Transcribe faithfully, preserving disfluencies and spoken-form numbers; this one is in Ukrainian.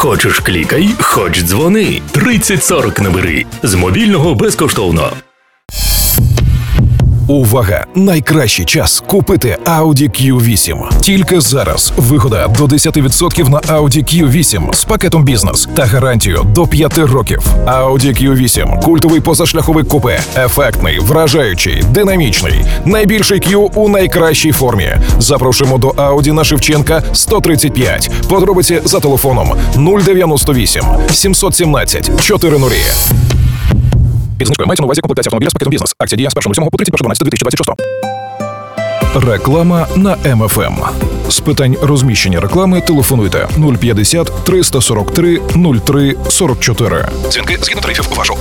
Хочеш клікай, хоч дзвони. тридцять сорок набери. З мобільного безкоштовно. Увага! Найкращий час купити Audi кью вісім. Тільки зараз вигода до десять відсотків на Audi кью вісім з пакетом бізнес та гарантію до п'яти років. Audi кью вісім – культовий позашляховик купе. Ефектний, вражаючий, динамічний. Найбільший Q у найкращій формі. Запрошуємо до Audi на Шевченка сто тридцять п'ять. Подробиці за телефоном нуль дев'яносто вісім сімсот сімнадцять чотириста. Підзнижкою мається на увазі комплектація автомобіля з пакетом бізнес. Акція діє з першого лютого по тридцять перше дванадцяте дві тисячі двадцять шостого. Реклама на ем еф ем. З питань розміщення реклами телефонуйте нуль п'ятдесят триста сорок три нуль три сорок чотири. Дзвінки згідно тарифів вашого